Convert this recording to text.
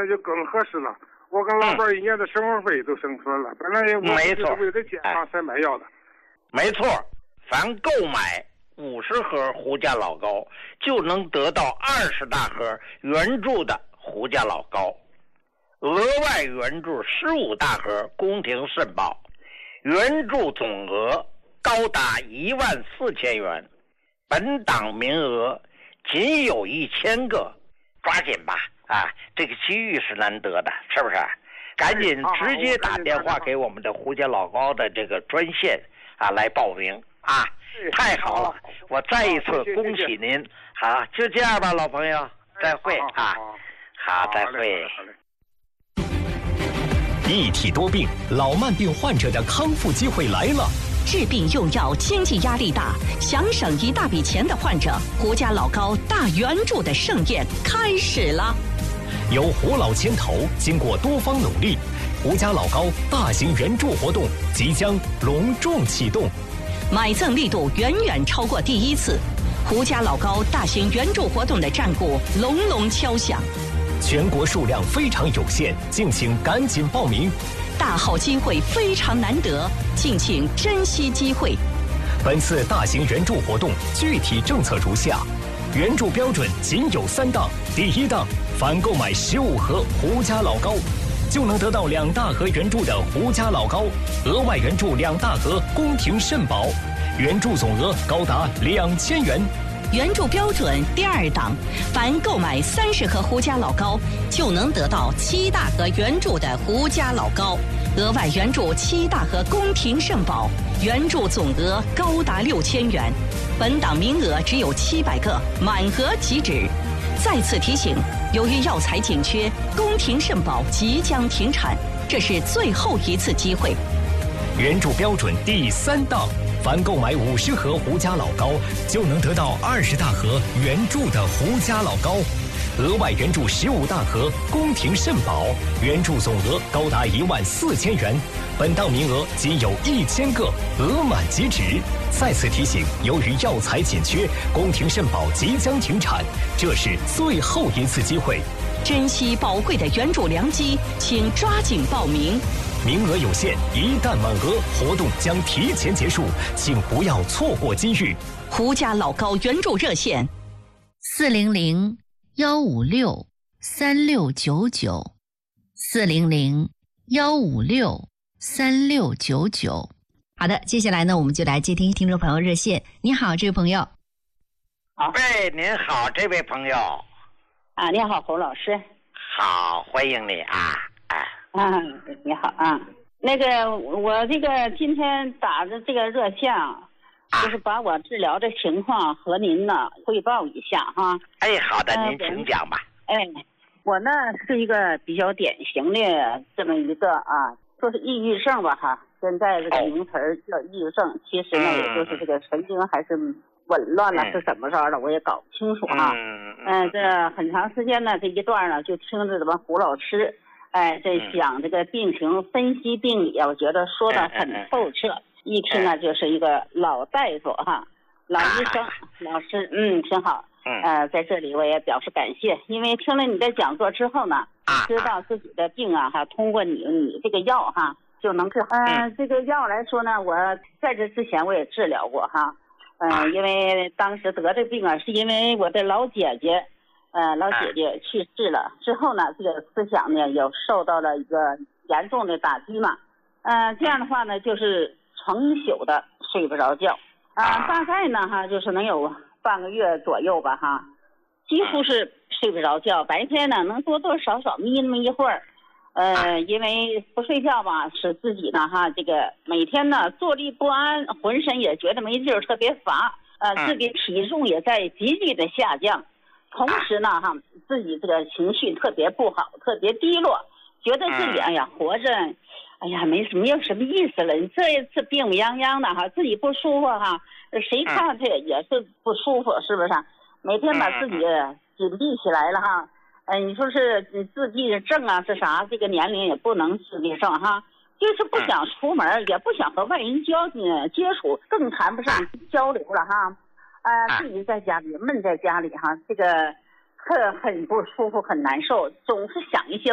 那就更合适了。我跟老伴儿一年的生活费都省出来了，本来我就是为了健康才买药的。 没错，凡购买50盒胡家老高，就能得到20大盒原著的胡家老高，额外援助15大盒宫廷肾宝，援助总额高达14000元，本档名额仅有1000个，抓紧吧！这个机遇是难得的，是不是？赶紧直接打电话给我们的胡家老高的这个专线来报名啊！太好了，我再一次恭喜您！好，就这样吧，老朋友，再会啊！好，再会。 一体多病，老慢病患者的康复机会来了。 治病用药，经济压力大，想省一大笔钱的患者，胡家老高大援助的盛宴开始了。 由胡老牵头，经过多方努力，胡家老高大型援助活动即将隆重启动， 买赠力度远远超过第一次，胡家老高大型援助活动的战鼓隆隆敲响。 全国数量非常有限，敬请赶紧报名。 大好机会非常难得，敬请珍惜机会。 本次大型援助活动具体政策如下：援助标准仅有3档。第1档，凡购买15盒胡家老高，就能得到2大盒援助的胡家老高，额外援助2大盒宫廷肾宝，援助总额高达2000元。 援助标准第2档，凡购买30盒胡家老高，就能得到7大盒援助的胡家老高，额外援助7大盒宫廷肾宝，援助总额高达6000元。本档名额只有700个，满额即止。再次提醒，由于药材紧缺，宫廷肾宝即将停产，这是最后一次机会。 援助标准第3档，凡购买50盒胡家老高，就能得到20大盒援助的胡家老高，额外援助15大盒宫廷肾宝，援助总额高达14000元。本档名额仅有1000个，额满即止。再次提醒，由于药材紧缺，宫廷肾宝即将停产，这是最后一次机会。 珍惜宝贵的援助良机，请抓紧报名。 名额有限，一旦满额，活动将提前结束，请不要错过机遇。 胡家老高援助热线 ：400-156-3699，400-156-3699。好的，接下来呢，我们就来接听听众朋友热线。你好，这位朋友。 喂，您好，这位朋友。 你好，侯老师。 好，欢迎你啊。 你好啊。那个，我这个今天打的这个热线就是把我治疗的情况和您呢汇报一下哈。 好的，您请讲吧。 我呢是一个比较典型的这么一个说是抑郁症吧哈。现在这个名词叫抑郁症，其实呢也就是这个神经还是紊乱了，是怎么着的我也搞不清楚哈。这很长时间呢这一段呢就听着咱们胡老师这讲这个病情分析病理我觉得说的很透彻，一听呢就是一个老大夫哈，老医生老师，挺好。在这里我也表示感谢，因为听了你的讲座之后呢，知道自己的病通过你这个药就能治好。这个药来说呢，我在这之前我也治疗过哈。因为当时得这病是因为我的老姐姐去世了之后呢，这个思想呢也受到了一个严重的打击嘛。这样的话呢，就是成宿的睡不着觉。大概呢就是能有半个月左右吧哈，几乎是睡不着觉。白天呢能多多少少眯那么一会儿。因为不睡觉吧，使自己呢这个每天呢坐立不安，浑身也觉得没劲儿，特别乏。自己体重也在急剧的下降，同时呢自己这个情绪特别不好，特别低落，觉得自己活着没有什么意思了。你这一次病殃殃的自己不舒服谁看这也是不舒服，是不是？每天把自己紧闭起来了你说是自闭症是啥？这个年龄也不能自闭症就是不想出门，也不想和外人接触，更谈不上交流了自己在家里闷在家里这个很不舒服，很难受，总是想一些